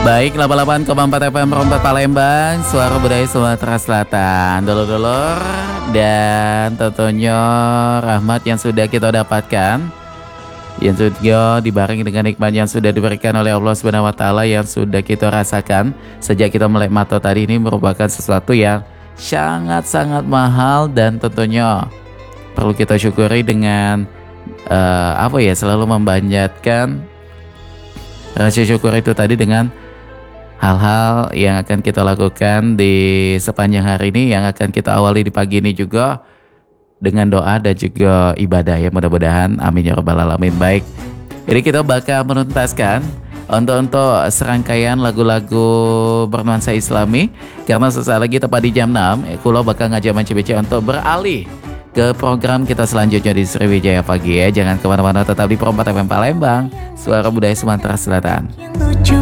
Baik, 88,4 FM Rompat Palembang, suara budaya Sumatera Selatan. Dulur-dulur dan tentunya rahmat yang sudah kita dapatkan, yang sudah dibarengi dengan nikmat yang sudah diberikan oleh Allah Subhanahu wa taala, yang sudah kita rasakan sejak kita melek mata tadi, ini merupakan sesuatu yang sangat-sangat mahal dan tentunya perlu kita syukuri dengan selalu membanjatkan rasa syukur itu tadi dengan hal-hal yang akan kita lakukan di sepanjang hari ini, yang akan kita awali di pagi ini juga dengan doa dan juga ibadah ya, mudah-mudahan amin ya rabbal alamin. Baik, jadi kita bakal menuntaskan untuk serangkaian lagu-lagu bernuansa Islami, karena sesaat lagi tepat di jam 6 Kulo bakal ngajak Manci untuk beralih ke program kita selanjutnya di Sriwijaya Pagi ya. Jangan kemana-mana, tetap di Perompak FM Palembang, suara budaya Sumatera Selatan.